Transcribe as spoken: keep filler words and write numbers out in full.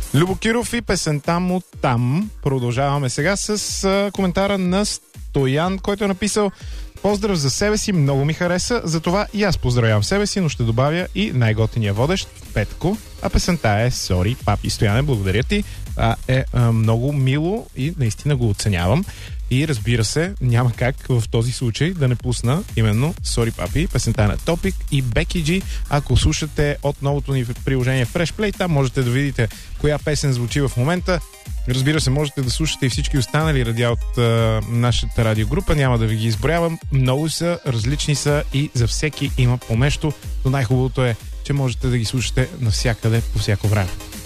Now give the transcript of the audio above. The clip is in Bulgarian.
Любо Киров и песента му "Там". Продължаваме сега с а, коментара на Стоян, който е написал: "Поздрав за себе си, много ми хареса, затова и аз поздравявам себе си, но ще добавя и най-готиния водещ Петко, а песента е "Сори, папи". Стояне, благодаря ти. А, е а, много мило и наистина го оценявам. И разбира се, няма как в този случай да не пусна именно "Сори, папи", песента на Топик и Беки Джи. Ако слушате от новото ни приложение Fresh Play, там можете да видите коя песен звучи в момента. Разбира се, можете да слушате и всички останали радиа от а, нашата радиогрупа. Няма да ви ги изброявам. Много са, различни са и за всеки има по нещо. Но най-хубавото е, че можете да ги слушате навсякъде, по всяко време.